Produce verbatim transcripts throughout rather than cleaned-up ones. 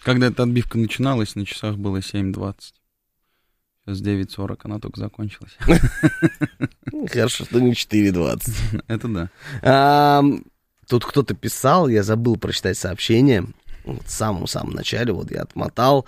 Когда эта отбивка начиналась, на часах было семь двадцать. Сейчас девять сорок, она только закончилась. Хорошо, что не четыре двадцать. Это да. А, тут кто-то писал, я забыл прочитать сообщение. В самом-самом начале, вот я отмотал.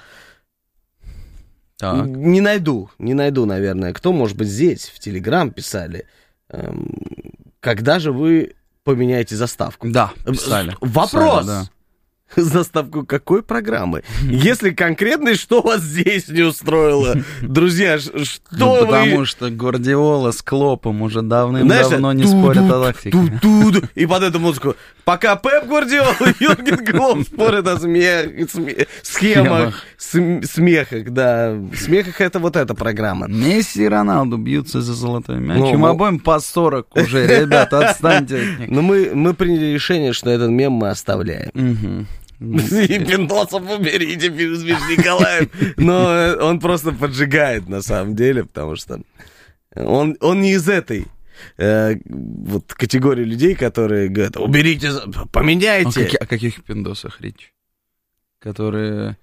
Так. Не найду, не найду, наверное. Кто, может быть, здесь, в Телеграм писали. Эм, когда же вы поменяете заставку? Да, писали. Вопрос! Писали, да. Заставку какой программы? Если конкретно, что вас здесь не устроило? Друзья, что ну, вы... Потому что Гвардиола с Клопом уже давным-давно не спорят о тактике. И под эту музыку. Пока Пеп Гвардиола и Юрген Клоп спорят о смех, смех, схемах, см, смехах, да. Смехах это вот эта программа. Месси и Роналду бьются за золотой мяч. Ну, Им ну... обоим по сорок уже, ребята, отстаньте от них. Но мы, мы приняли решение, что этот мем мы оставляем. Угу. И Пиндосов уберите, Миш Николаев. Но он просто поджигает, на самом деле, потому что он, он не из этой э, вот категории людей, которые говорят, уберите, поменяйте. О, каки, о каких пиндосах речь? Которые...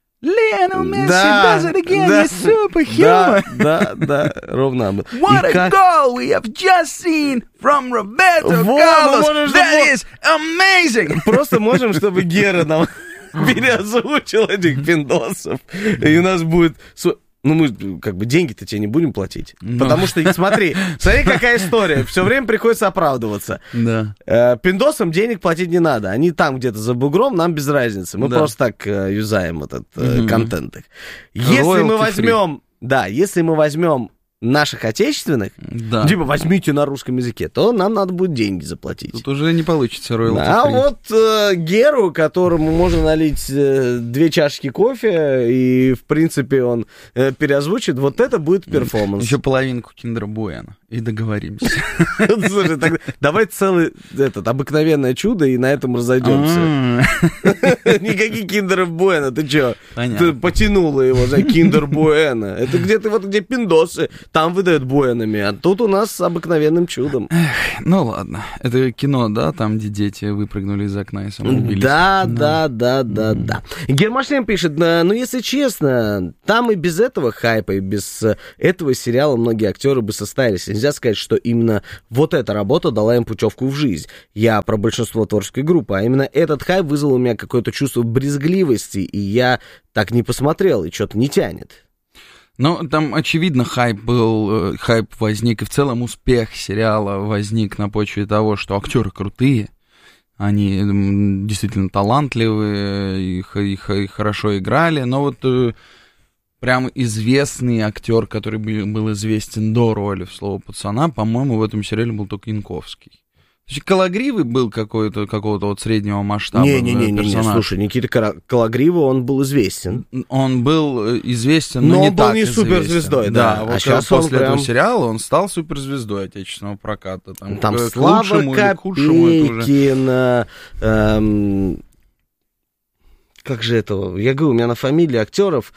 Лионел Месси да, does it again, да, he's superhuman. Да, да, да, ровно. What a как... goal we have just seen from Roberto Во, Carlos. Можем, That is amazing. Просто можем, чтобы Гера нам переозвучил этих пиндосов. И у нас будет... Ну, мы как бы деньги-то тебе не будем платить. Но. Потому что, смотри, смотри, какая история. Все время приходится оправдываться. Да. Э, пиндосам денег платить не надо. Они там где-то за бугром, нам без разницы. Мы да. просто так э, юзаем этот э, mm-hmm. контент. Если Royalty мы возьмем... Free. Да, если мы возьмем наших отечественных, да. типа возьмите на русском языке, то нам надо будет деньги заплатить. Тут уже не получится royalty да, free. А вот э, Геру, которому можно налить э, две чашки кофе, и, в принципе, он э, переозвучит, вот это будет перформанс. Еще половинку Киндера Буэна, и договоримся. Слушай, давай целый этот обыкновенное чудо, и на этом разойдемся. Никаких Киндеров Буэна, ты че? Ты потянула его за Киндер Буэна. Это где-то вот где пиндосы. Там выдают буэнами, а тут у нас с обыкновенным чудом. Эх, ну ладно, это кино, да, там, где дети выпрыгнули из окна и самоубились. Да, да, да, да, mm-hmm. да. Гермашлем пишет, ну, если честно, там и без этого хайпа, и без этого сериала многие актеры бы состоялись. Нельзя сказать, что именно вот эта работа дала им путевку в жизнь. Я про большинство творческой группы, а именно этот хайп вызвал у меня какое-то чувство брезгливости, и я так не посмотрел, и что-то не тянет. Ну, там, очевидно, хайп был, хайп возник, и в целом успех сериала возник на почве того, что актеры крутые, они действительно талантливые, их, их, их хорошо играли, но вот прям известный актер, который был известен до роли в «Слово пацана», по-моему, в этом сериале был только Янковский. Кологривый был какой-то, какого-то вот среднего масштаба не-не-не, персонаж. Слушай, Никита Кологривый, он был известен. Он был известен, но, но не он был так не известен. Суперзвездой, да. да. Вот а сейчас после прям... этого сериала он стал суперзвездой отечественного проката. Там, там к Слава лучшему Копейкин, или к худшему это уже... эм... как же это? Я говорю, у меня на фамилии актеров...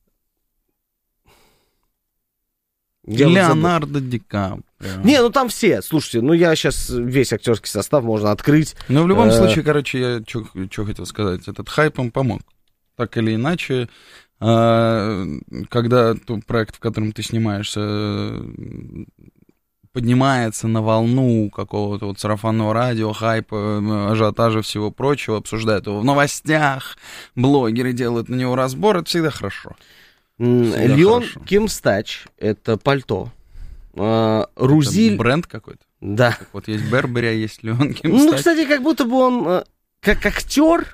Я Леонардо вот Ди Каприо. Не, ну там все, слушайте, ну я сейчас весь актерский состав можно открыть. Ну в любом э... случае, короче, я что хотел сказать, этот хайп он помог. Так или иначе, э, когда проект, в котором ты снимаешься, поднимается на волну какого-то вот сарафанного радио, хайпа, ажиотажа, всего прочего, обсуждают его в новостях, блогеры делают на него разбор, это всегда хорошо. Леон Кимстач, это пальто. А, Рузиль... Это бренд какой-то? Да. Как вот есть Бербери, а есть Леон Кимстач. Ну, кстати, как будто бы он, как актер,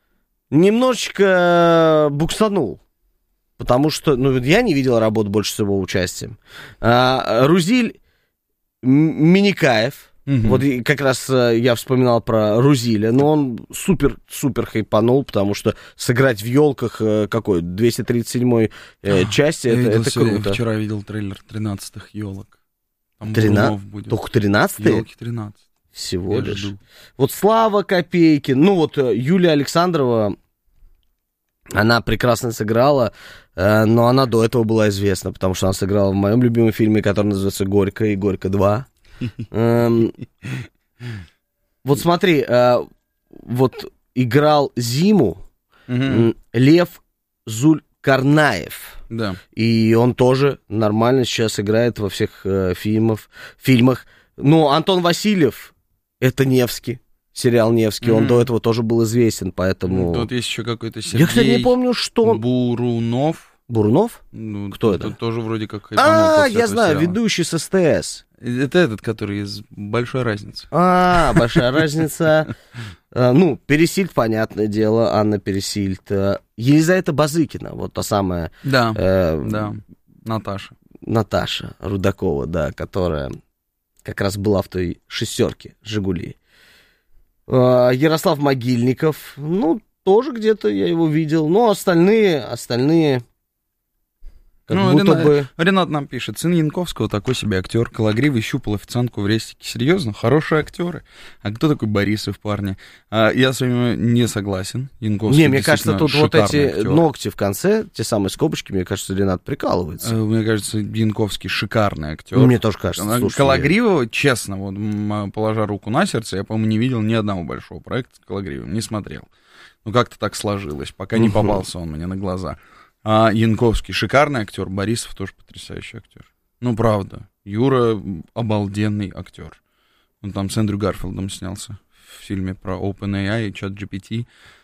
немножечко буксанул. Потому что, ну, я не видел работу больше с его участием. А, Рузиль Миникаев. Угу. Вот как раз я вспоминал про Рузиля, но он супер-супер хайпанул, потому что сыграть в «Елках» какой, двести тридцать седьмой э, части, это, видел, это круто. Я вчера видел трейлер тринадцатых «Елок». Там тринадцать будет. Только тринадцатые? «Елки» тринадцать. Всего я лишь. Жду. Вот Слава Копейкин, ну вот Юлия Александрова, она прекрасно сыграла, э, но она до этого была известна, потому что она сыграла в моем любимом фильме, который называется «Горько» и «Горько два». Эм, вот смотри, э, вот играл Зиму угу. Лев Зулькарнаев. Да. И он тоже нормально сейчас играет во всех э, фильмов, фильмах. Ну, Антон Васильев, это Невский. Сериал «Невский», mm-hmm. он до этого тоже был известен, поэтому... Тут есть еще какой-то Сергей... Я, кстати, не помню, что... Бурунов. Бурунов? Ну, кто это? Тут тоже вроде как... А, я знаю, сериала. Ведущий с СТС. Это этот, который из «Большой разницы». А, «Большая разница». Ну, Пересильд, понятное дело, Анна Пересильд. Елизавета Базыкина, вот та самая... Да, да, Наташа. Наташа Рудакова, да, которая как раз была в той шестерке «Жигули». Ярослав Могильников, ну, тоже где-то я его видел, но остальные, остальные, как ну, будто Ренат, бы... Ренат нам пишет, сын Янковского такой себе актер, кологривый, щупал официантку в рестике. Серьезно? Хорошие актеры. А кто такой Борисов, парни? А, я с вами не согласен. Янковский не, мне кажется, тут вот эти актер. Ногти в конце, те самые скобочки, мне кажется, Ренат прикалывается. А, мне кажется, Янковский шикарный актер. Мне тоже кажется. Слушай, Кологривого, я... честно, вот положа руку на сердце, я, по-моему, не видел ни одного большого проекта с Кологривым, не смотрел. Ну, как-то так сложилось, пока не попался он мне на глаза. А Янковский шикарный актер, Борисов тоже потрясающий актер. Ну, правда. Юра обалденный актер. Он там с Эндрю Гарфилдом снялся в фильме про OpenAI и ChatGPT.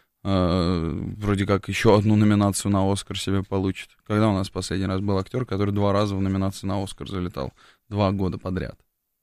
Э, вроде как еще одну номинацию на Оскар себе получит. Когда у нас последний раз был актер, который два раза в номинации на Оскар залетал? Два года подряд.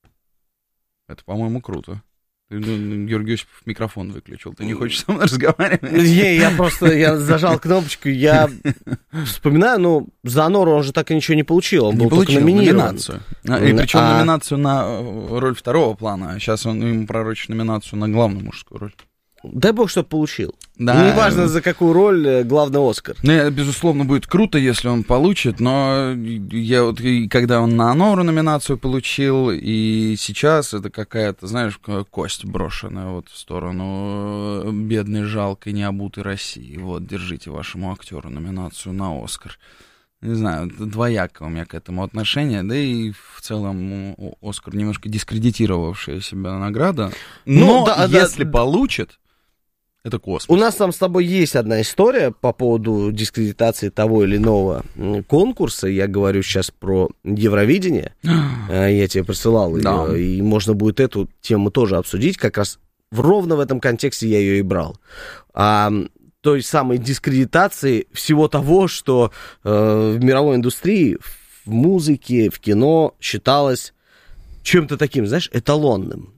Это, по-моему, круто. Георгий Осипов микрофон выключил. Ты не хочешь со мной разговаривать? Не, я просто я зажал кнопочку. Я вспоминаю, ну, за Анору он же так и ничего не получил. Он не был получил, только номинирован. Номинацию. И причем а... номинацию на роль второго плана. А сейчас он ему пророчит номинацию на главную мужскую роль. Дай бог, чтобы получил. Да. Неважно, за какую роль, главный Оскар. Ну, безусловно, будет круто, если он получит, но я вот, когда он на Анору номинацию получил, и сейчас это какая-то, знаешь, кость брошенная вот в сторону бедной, жалкой, необутой России. Вот, держите вашему актеру номинацию на Оскар. Не знаю, двоякое у меня к этому отношение, да и в целом Оскар немножко дискредитировавшая себя награда. Но ну, да, если да, получит... Это космос. У нас там с тобой есть одна история по поводу дискредитации того или иного конкурса. Я говорю сейчас про Евровидение. Я тебе присылал ее, да. И можно будет эту тему тоже обсудить. Как раз ровно в этом контексте я ее и брал. А, той самой дискредитации всего того, что э, в мировой индустрии, в музыке, в кино считалось чем-то таким, знаешь, эталонным.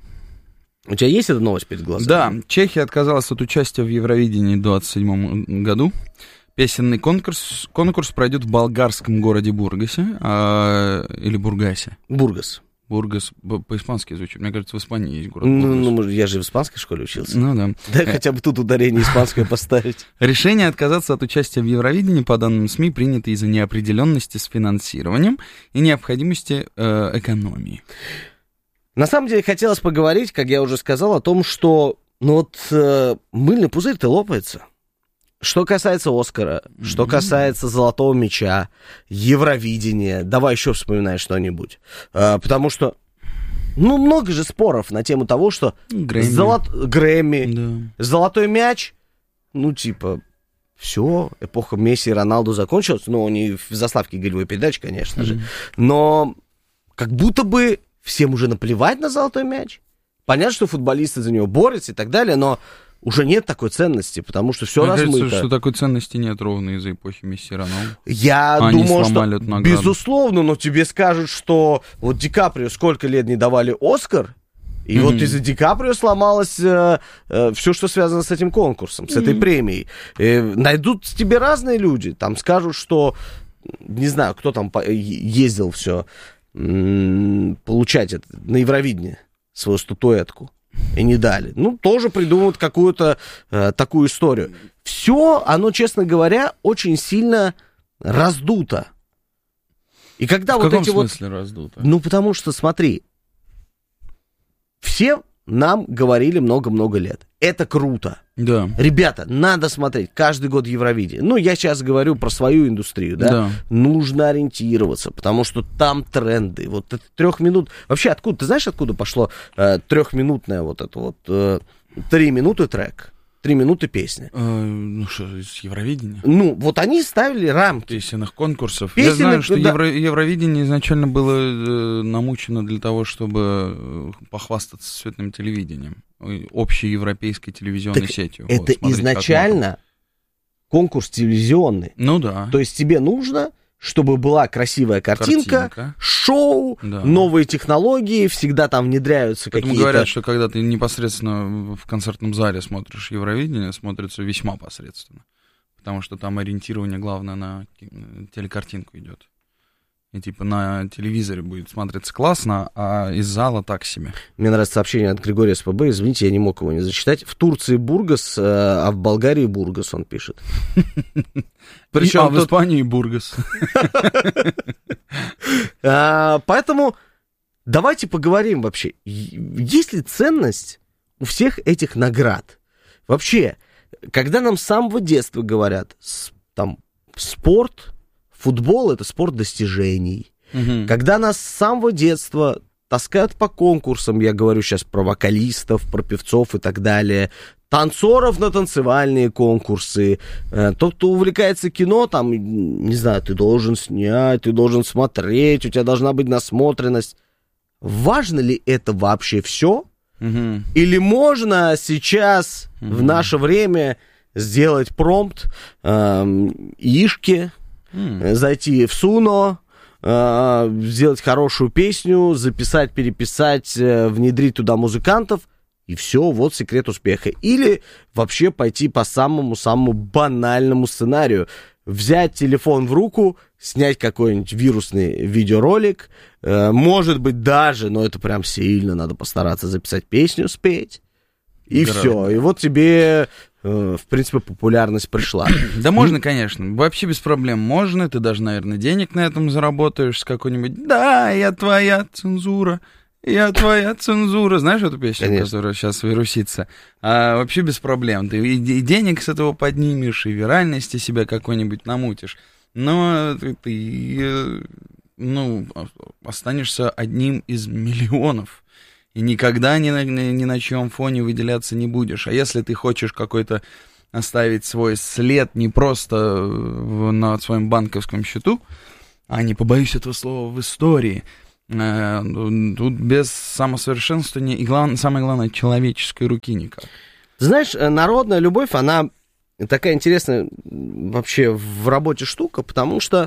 У тебя есть эта новость перед глазами? Да, Чехия отказалась от участия в Евровидении в двадцать седьмом году. Песенный конкурс, конкурс пройдет в болгарском городе Бургасе, а, или Бургасе. Бургас. Бургас по-испански звучит. Мне кажется, в Испании есть город Бургас. Ну, ну, я же в испанской школе учился. Ну, да. Дай хотя бы тут ударение испанское поставить. Решение отказаться от участия в Евровидении, по данным СМИ, принято из-за неопределенности с финансированием и необходимости э, экономии. На самом деле, хотелось поговорить, как я уже сказал, о том, что ну вот э, мыльный пузырь-то лопается. Что касается Оскара, mm-hmm. что касается Золотого мяча, Евровидения, давай еще вспоминай что-нибудь. Э, потому что, ну, много же споров на тему того, что Грэмми, Золот... Грэмми да. Золотой мяч, ну, типа, все, эпоха Месси и Роналду закончилась. Ну, не в заставке голевой передачи, конечно mm-hmm. же. Но как будто бы всем уже наплевать на золотой мяч. Понятно, что футболисты за него борются и так далее, но уже нет такой ценности, потому что все Мне размыто. кажется, что такой ценности нет ровно из-за эпохи Месси и Роналду. Я Они думаю, что безусловно, но тебе скажут, что вот Ди Каприо сколько лет не давали Оскар, и mm-hmm. вот из-за Ди Каприо сломалось э, э, все, что связано с этим конкурсом, с mm-hmm. этой премией. Э, найдут тебе разные люди, там скажут, что, не знаю, кто там ездил все... получать это на Евровидение, свою статуэтку, и не дали. Ну, тоже придумают какую-то э, такую историю. Все, оно, честно говоря, очень сильно раздуто. И когда В вот каком эти смысле вот... раздуто? Ну, потому что, смотри, все нам говорили много-много лет. Это круто. Да. Ребята, надо смотреть каждый год Евровидение. Ну, я сейчас говорю про свою индустрию, да? Да. Нужно ориентироваться, потому что там тренды. Вот это трех минут... Вообще, откуда, ты знаешь, откуда пошло э, трехминутное вот это вот... Э, три минуты трек? три минуты песня. Э, ну что, из Евровидения? Ну, вот они ставили рамки. Песенных конкурсов. Песенных, Я знаю, что да. Евро, Евровидение изначально было э, намучено для того, чтобы э, похвастаться светным телевидением, э, общей европейской телевизионной Так сетью. это Вот, смотрите, изначально конкурс телевизионный. Ну да. То есть тебе нужно, чтобы была красивая картинка, Картинка. шоу, Да. новые технологии, всегда там внедряются Поэтому какие-то... говорят, что когда ты непосредственно в концертном зале смотришь Евровидение, смотрится весьма посредственно. Потому что там ориентирование главное на телекартинку идет. И типа на телевизоре будет смотреться классно, а из зала так себе. Мне нравится сообщение от Григория СПБ, извините, я не мог его не зачитать. В Турции Бургас, а в Болгарии Бургас, он пишет. Причем а в Испании Бургас. Поэтому давайте поговорим вообще, есть ли ценность у всех этих наград? Вообще, когда нам с самого детства говорят, там, спорт... Футбол — это спорт достижений. Угу. Когда нас с самого детства таскают по конкурсам, я говорю сейчас про вокалистов, про певцов и так далее, танцоров на танцевальные конкурсы, тот, кто увлекается кино, там, не знаю, ты должен снять, ты должен смотреть, у тебя должна быть насмотренность. Важно ли это вообще все? Угу. Или можно сейчас, угу. в наше время, сделать промпт, эм, ишки, Mm. зайти в Суно, э, сделать хорошую песню, записать, переписать, э, внедрить туда музыкантов, и все, вот секрет успеха. Или вообще пойти по самому-самому банальному сценарию. Взять телефон в руку, снять какой-нибудь вирусный видеоролик, э, может быть даже, но это прям сильно, надо постараться записать песню, спеть, и Град. Все. И вот тебе... в принципе, популярность пришла. Да можно, конечно, вообще без проблем можно, ты даже, наверное, денег на этом заработаешь с какой-нибудь «Да, я твоя цензура, я твоя цензура». Знаешь эту песню, конечно, которая сейчас вирусится? А вообще без проблем, ты и денег с этого поднимешь, и виральности себя какой-нибудь намутишь, но ты, ты ну, останешься одним из миллионов. И никогда ни на, ни на чьем фоне выделяться не будешь. А если ты хочешь какой-то оставить свой след не просто в, на своем банковском счету, а не побоюсь этого слова, в истории, э, тут без самосовершенствования и, глав, самое главное, человеческой руки никак. Знаешь, народная любовь, она такая интересная вообще в работе штука, потому что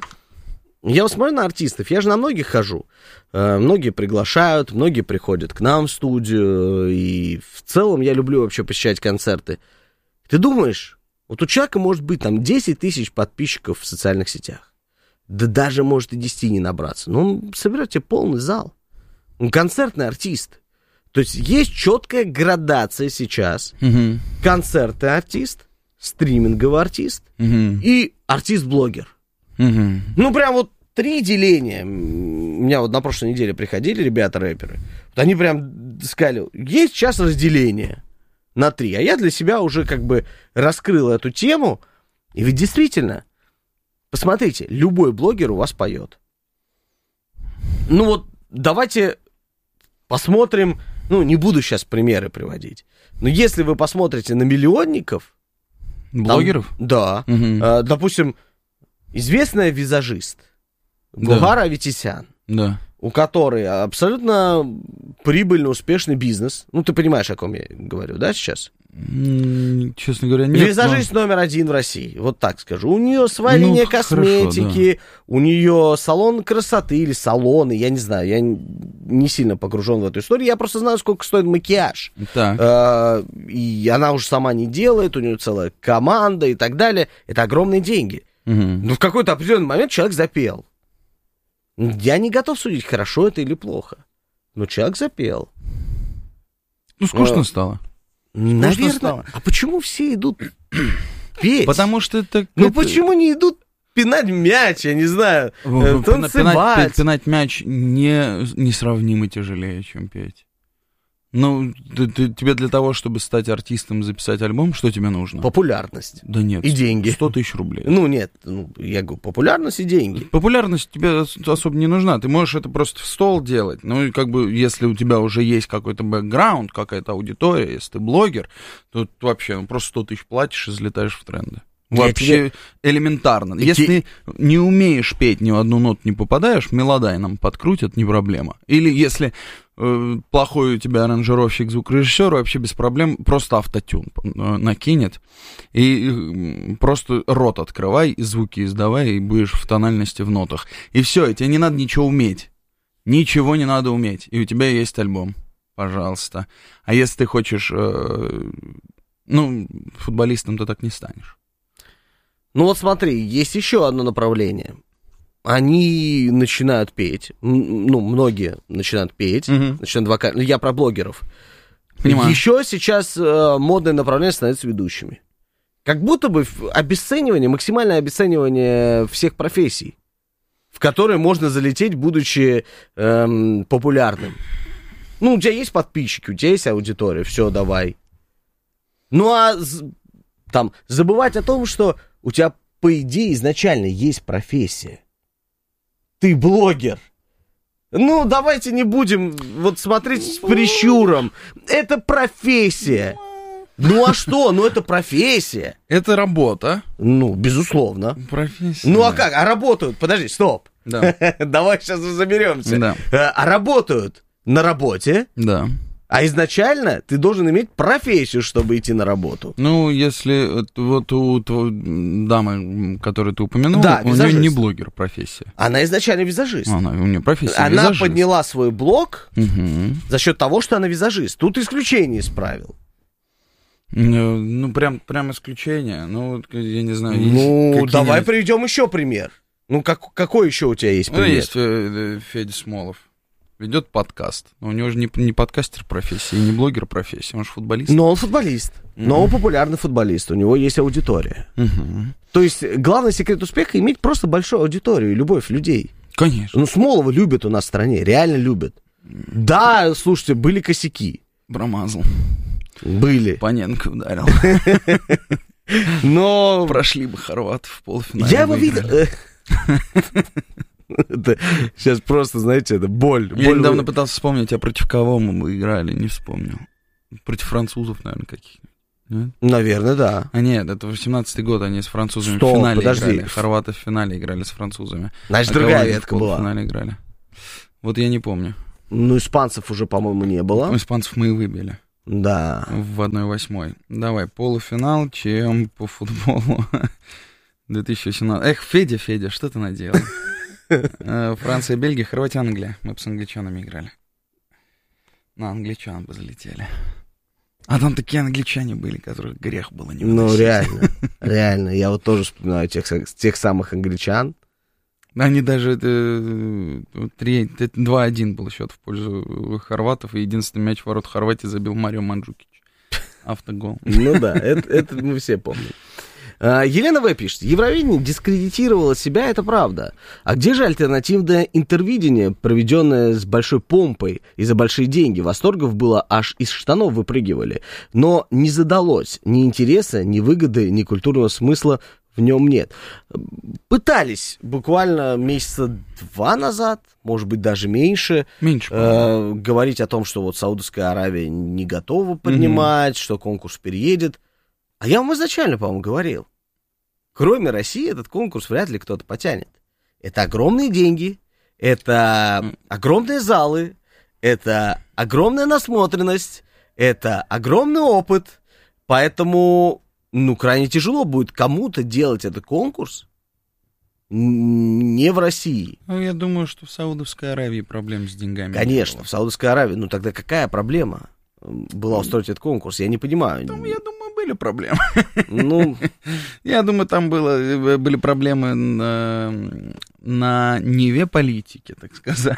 я вот смотрю на артистов, я же на многих хожу. Многие приглашают, многие приходят к нам в студию, и в целом я люблю вообще посещать концерты. Ты думаешь, вот у человека может быть там десять тысяч подписчиков в социальных сетях, да даже может и десять не набраться, но он соберет тебе полный зал. Он концертный артист. То есть есть четкая градация сейчас. Угу. Концертный артист, стриминговый артист угу. и артист-блогер. Угу. Ну, прям вот три деления. У меня вот на прошлой неделе приходили ребята-рэперы. Вот они прям сказали, есть сейчас разделение на три. А я для себя уже как бы раскрыл эту тему. И ведь действительно, посмотрите, любой блогер у вас поет. Ну вот, давайте посмотрим, ну, не буду сейчас примеры приводить, но если вы посмотрите на миллионников... Блогеров? Там, да. Угу. Э, допустим, известная визажист да. Гулхар Аветисян, да. у которой абсолютно прибыльный, успешный бизнес. Ну, ты понимаешь, о ком я говорю, да, сейчас? Честно говоря, нет. Визажист но... номер один в России, вот так скажу. У нее своя ну, линия косметики, хорошо, да. у нее салон красоты или салоны, я не знаю, я не сильно погружен в эту историю, я просто знаю, сколько стоит макияж. Так. А, и она уже сама не делает, у нее целая команда и так далее. Это огромные деньги. Угу. Но в какой-то определенный момент человек запел. Я не готов судить, хорошо это или плохо. Но человек запел. Ну, скучно а, стало. Наверное. Стало. А почему все идут петь? Потому что это... Ну, это... почему не идут пинать мяч, я не знаю, танцевать? Пинать, пинать мяч не, несравнимо тяжелее, чем петь. Ну, ты, ты, тебе для того, чтобы стать артистом, записать альбом, что тебе нужно? Популярность. Да нет. И деньги. сто тысяч рублей. Ну, нет, ну, я говорю, популярность и деньги. Популярность тебе особо не нужна. Ты можешь это просто в стол делать. Ну, и как бы, если у тебя уже есть какой-то бэкграунд, какая-то аудитория, если ты блогер, то ты вообще ну, просто сто тысяч платишь и взлетаешь в тренды. Вообще тебе... элементарно. И если те... не умеешь петь, ни в одну ноту не попадаешь, мелодайном подкрутят, не проблема. Или если э, плохой у тебя аранжировщик, звукорежиссер, вообще без проблем, просто автотюн накинет. И э, просто рот открывай, и звуки издавай, и будешь в тональности в нотах. И все, и тебе не надо ничего уметь. Ничего не надо уметь. И у тебя есть альбом. Пожалуйста. А если ты хочешь... Э, ну, футболистом ты так не станешь. Ну вот смотри, есть еще одно направление. Они начинают петь, ну, многие начинают петь, uh-huh. начинают вокально. Я про блогеров. Понимаю. Еще сейчас э, модное направление становится ведущими. Как будто бы обесценивание, максимальное обесценивание всех профессий, в которые можно залететь, будучи э, популярным. Ну, у тебя есть подписчики, у тебя есть аудитория, все, давай. Ну, а там забывать о том, что у тебя, по идее, изначально есть профессия. Ты блогер. Ну, давайте не будем вот смотреть с прищуром. Это профессия. Ну, а что? Ну, это профессия. Это работа. Ну, безусловно. Профессия. Ну, а как? А работают? Подожди, стоп. Да. Давай сейчас заберемся. Да. А работают на работе. Да. А изначально ты должен иметь профессию, чтобы идти на работу. Ну, если вот у дамы, которую ты упомянул, да, у нее не блогер профессия. Она изначально визажист. Она, у нее профессия Она визажист. подняла свой блог угу. за счет того, что она визажист. Тут исключение из правил. Ну, прям, прям исключение. Ну, я не знаю. Ну, давай приведем еще пример. Ну, как, какой еще у тебя есть пример? Ну, есть э, Федя Смолов. Ведет подкаст. Но у него же не, не подкастер профессии, не блогер профессии, он же футболист. Но он футболист. Mm-hmm. Но он популярный футболист. У него есть аудитория. Mm-hmm. То есть главный секрет успеха — иметь просто большую аудиторию и любовь людей. Конечно. Ну, Смолова любят у нас в стране, реально любят. Да, слушайте, были косяки. Промазал. Были. Паненко ударил. Но... Прошли бы хорваты в полуфинале. Я его видел... Это сейчас просто, знаете, это боль. Я боль недавно вы... пытался вспомнить, а против кого мы играли, не вспомнил. Против французов, наверное, каких-нибудь. Нет? Наверное, да. А нет, это восемнадцатый год, они с французами Стоп, в финале подожди. играли. Хорваты в финале играли с французами. Значит, а другая ветка была. В финале играли. Вот я не помню. Ну, испанцев уже, по-моему, не было. У испанцев мы и выбили. Да. В одной восьмой. Давай, полуфинал, чем по футболу две тысячи восемнадцатый. Эх, Федя, Федя, что ты наделал? Франция, Бельгия, Хорватия, Англия. Мы бы с англичанами играли. На англичан бы залетели. А там такие англичане были, которых грех было не выносить. Ну, реально, реально. Я вот тоже вспоминаю тех, тех самых англичан. Они даже два-один был счет в пользу хорватов, и единственный мяч в ворот Хорватии забил Марио Манджукич. Автогол. Ну да, это, это мы все помним. Елена В. пишет: Евровидение дискредитировало себя, это правда. А где же альтернативное интервидение, проведенное с большой помпой и за большие деньги? Восторгов было, аж из штанов выпрыгивали. Но не задалось ни интереса, ни выгоды, ни культурного смысла в нем нет. Пытались буквально месяца два назад, может быть, даже меньше, меньше э, говорить о том, что вот Саудовская Аравия не готова поднимать, mm-hmm. что конкурс переедет. А я вам изначально, по-моему, говорил. Кроме России этот конкурс вряд ли кто-то потянет. Это огромные деньги, это огромные залы, это огромная насмотренность, это огромный опыт. Поэтому, ну, крайне тяжело будет кому-то делать этот конкурс не в России. Ну, я думаю, что в Саудовской Аравии проблем с деньгами. Конечно, в Саудовской Аравии. Ну, тогда какая проблема была устроить этот конкурс? Я не понимаю. Там, я думаю, были проблемы. Ну, я думаю, там было, были проблемы на, на ниве политики, так сказать.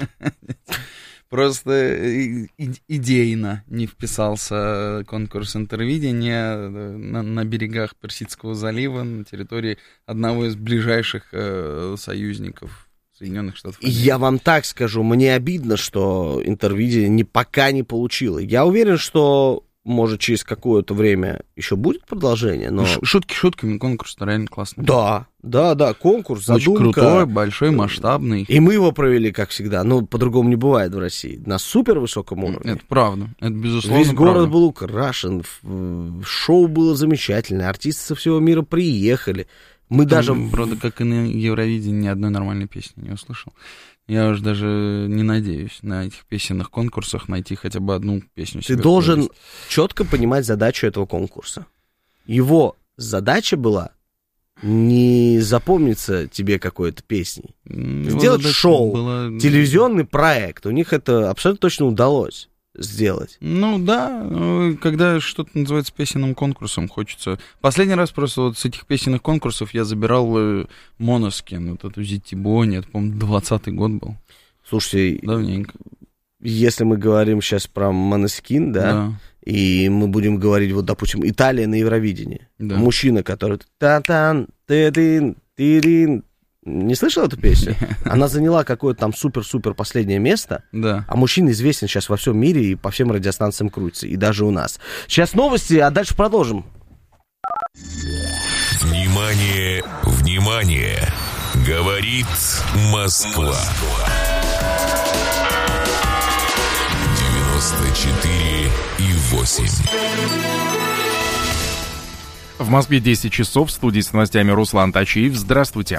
Просто идейно не вписался конкурс интервидения на, на берегах Персидского залива, на территории одного из ближайших э, союзников Соединенных Штатов Америки. Я вам так скажу, мне обидно, что Интервидение не, пока не получило. Я уверен, что, может, через какое-то время еще будет продолжение, но... Шутки шутками, конкурс реально классный. Да, да, да, конкурс, задумка. Очень крутой, большой, масштабный. И мы его провели, как всегда. Ну, по-другому не бывает в России. На супер высоком уровне. Это правда, это безусловно Весь город правда. был украшен, шоу было замечательное, артисты со всего мира приехали. Мы Там, даже... правда, как и на Евровидении, ни одной нормальной песни не услышал. Я уже даже не надеюсь на этих песенных конкурсах найти хотя бы одну песню себе. Ты должен четко понимать задачу этого конкурса. Его задача была не запомниться тебе какой-то песней. Его Сделать шоу, была... телевизионный проект. У них это абсолютно точно удалось сделать. Ну да, когда что-то называется песенным конкурсом, хочется... Последний раз просто вот с этих песенных конкурсов я забирал Моноскин, вот эту Зитибони, это, по-моему, двадцатый год был. Слушайте, давненько. Если мы говорим сейчас про Måneskin, да, да, и мы будем говорить, вот, допустим, Италия на Евровидении. Да. Мужчина, который... Та-тан, ты-дин, ты-дин. Не слышал эту песню? Она заняла какое-то там супер-супер последнее место. Да. А мужчина известен сейчас во всем мире и по всем радиостанциям крутится. И даже у нас. Сейчас новости, а дальше продолжим. Внимание, внимание! Говорит Москва. девяносто четыре и восемь. В Москве десять часов, в студии с новостями Руслан Тачиев. Здравствуйте.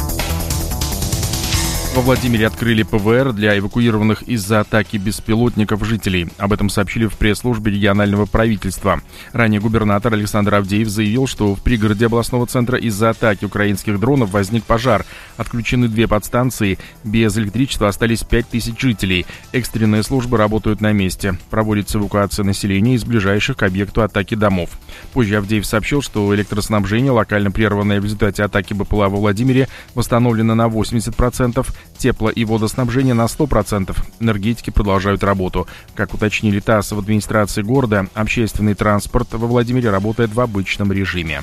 Во Владимире открыли ПВР для эвакуированных из-за атаки беспилотников жителей. Об этом сообщили в пресс-службе регионального правительства. Ранее губернатор Александр Авдеев заявил, что в пригороде областного центра из-за атаки украинских дронов возник пожар. Отключены две подстанции. Без электричества остались пять тысяч жителей. Экстренные службы работают на месте. Проводится эвакуация населения из ближайших к объекту атаки домов. Позже Авдеев сообщил, что электроснабжение, локально прерванное в результате атаки БПЛА во Владимире, восстановлено на восемьдесят процентов. Тепло- и водоснабжение на сто процентов. Энергетики продолжают работу. Как уточнили ТАСС в администрации города, общественный транспорт во Владимире работает в обычном режиме.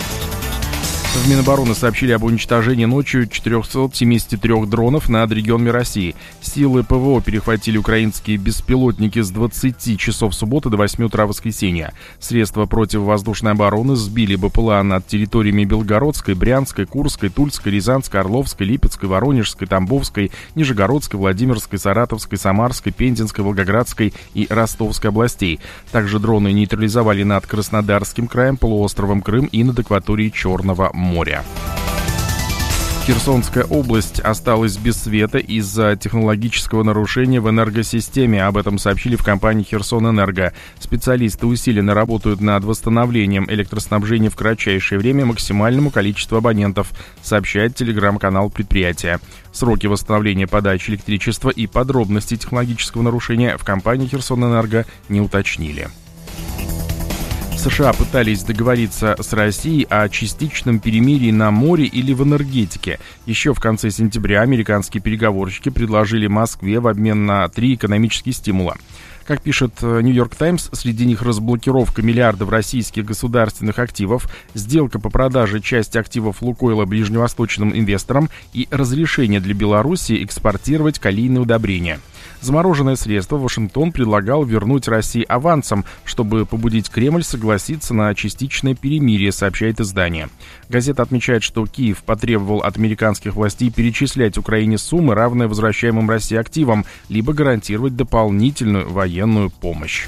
В Минобороны сообщили об уничтожении ночью четырехсот семидесяти трёх дронов над регионами России. Силы ПВО перехватили украинские беспилотники с двадцати часов субботы до восьми утра воскресенья. Средства противовоздушной обороны сбили БПЛА над территориями Белгородской, Брянской, Курской, Тульской, Рязанской, Орловской, Липецкой, Воронежской, Тамбовской, Нижегородской, Владимирской, Саратовской, Самарской, Пензенской, Волгоградской и Ростовской областей. Также дроны нейтрализовали над Краснодарским краем, полуостровом Крым и над акваторией Черного моря. Херсонская область осталась без света из-за технологического нарушения в энергосистеме. Об этом сообщили в компании «Херсонэнерго». Специалисты усиленно работают над восстановлением электроснабжения в кратчайшее время максимальному количеству абонентов, сообщает телеграм-канал предприятия. Сроки восстановления подачи электричества и подробности технологического нарушения в компании «Херсонэнерго» не уточнили. США пытались договориться с Россией о частичном перемирии на море или в энергетике. Еще в конце сентября американские переговорщики предложили Москве в обмен на три экономические стимула. Как пишет «Нью-Йорк Таймс», среди них разблокировка миллиардов российских государственных активов, сделка по продаже части активов «Лукойла» ближневосточным инвесторам и разрешение для Беларуси экспортировать калийные удобрения. Замороженное средство Вашингтон предлагал вернуть России авансом, чтобы побудить Кремль согласиться на частичное перемирие, сообщает издание. Газета отмечает, что Киев потребовал от американских властей перечислять Украине суммы, равные возвращаемым России активам, либо гарантировать дополнительную военную помощь.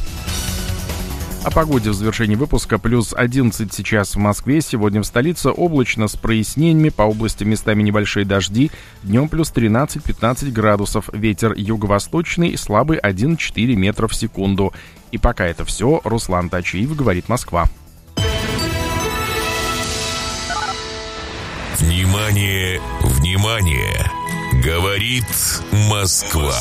О погоде в завершении выпуска. Плюс одиннадцать сейчас в Москве. Сегодня в столице облачно с прояснениями. По области местами небольшие дожди. Днем плюс тринадцать-пятнадцать градусов. Ветер юго-восточный слабый один целых четыре десятых метра в секунду. И пока это все. Руслан Тачиев, говорит Москва. Внимание, внимание! Говорит Москва.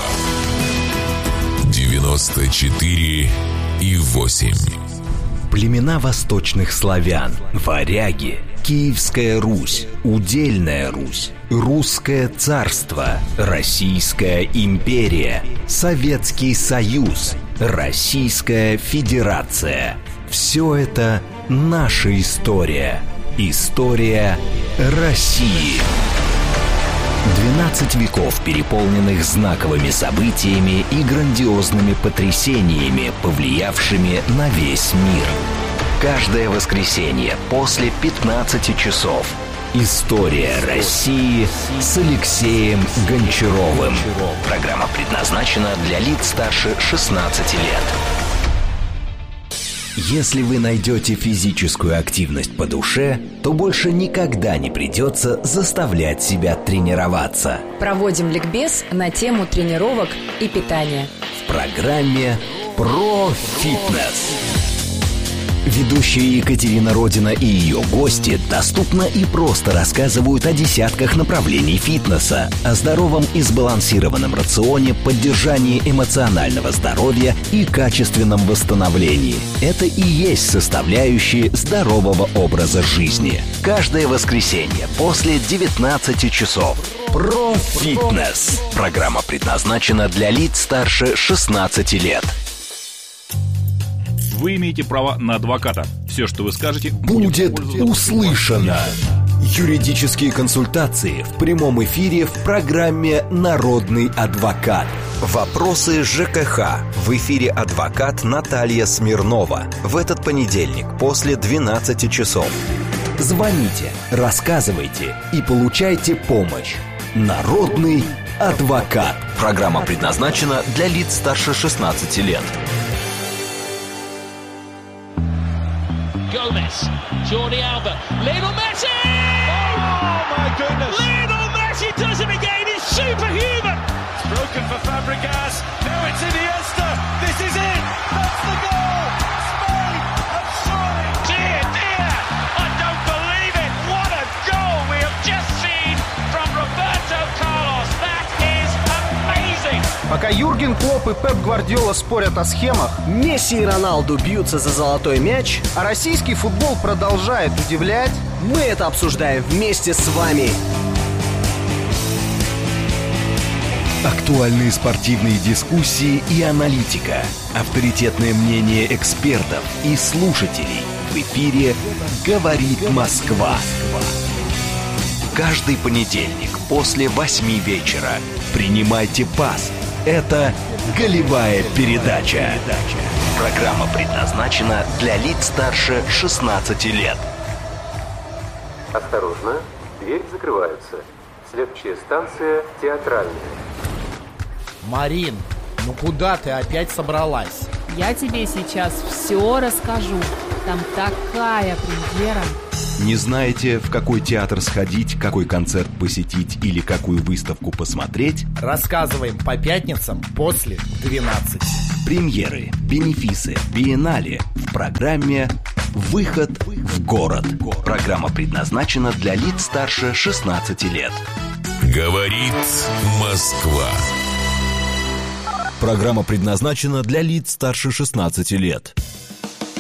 девяносто четыре и восемь. Племена восточных славян, варяги, Киевская Русь, Удельная Русь, Русское царство, Российская империя, Советский Союз, Российская Федерация. Все это наша история. История России. двенадцать веков, переполненных знаковыми событиями и грандиозными потрясениями, повлиявшими на весь мир. Каждое воскресенье после пятнадцати часов. История России с Алексеем Гончаровым. Программа предназначена для лиц старше шестнадцати лет. Если вы найдете физическую активность по душе, то больше никогда не придется заставлять себя тренироваться. Проводим ликбез на тему тренировок и питания. В программе «Про фитнес». Ведущие Екатерина Родина и ее гости доступно и просто рассказывают о десятках направлений фитнеса, о здоровом и сбалансированном рационе, поддержании эмоционального здоровья и качественном восстановлении. Это и есть составляющие здорового образа жизни. Каждое воскресенье после девятнадцати часов. Про фитнес. Программа предназначена для лиц старше шестнадцати лет. Вы имеете право на адвоката. Все, что вы скажете, будет услышано. Юридические консультации в прямом эфире в программе «Народный адвокат». Вопросы ЖКХ. В эфире адвокат Наталья Смирнова. В этот понедельник после двенадцати часов. Звоните, рассказывайте и получайте помощь. Народный адвокат. Программа предназначена для лиц старше шестнадцати лет. Gomez, Jordi Alba, Lionel Messi! Oh my goodness! Lionel Messi does it again, he's superhuman! It's broken for Fabregas, now it's Iniesta, this is it! That's the goal! Spain have surely! Dear, dear! I don't believe it! What a goal we have just seen from Roberto Carlos! That is amazing! Пока Юрген Клопп и Пеп Гвардиола спорят о схемах, Месси и Роналду бьются за золотой мяч, а российский футбол продолжает удивлять, мы это обсуждаем вместе с вами. Актуальные спортивные дискуссии и аналитика. Авторитетное мнение экспертов и слушателей. В эфире «Говорит Москва». Каждый понедельник после восьми вечера. Принимайте пас. Это «Голевая передача». Программа предназначена для лиц старше шестнадцати лет. Осторожно, двери закрываются. Следующая станция «Театральная». Марин, ну куда ты опять собралась? Я тебе сейчас все расскажу. Там такая премьера. Не знаете, в какой театр сходить, какой концерт посетить или какую выставку посмотреть? Рассказываем по пятницам после двенадцати. Премьеры, бенефисы, биеннале в программе «Выход в город». Программа предназначена для лиц старше шестнадцати лет. Говорит Москва. Программа предназначена для лиц старше шестнадцати лет.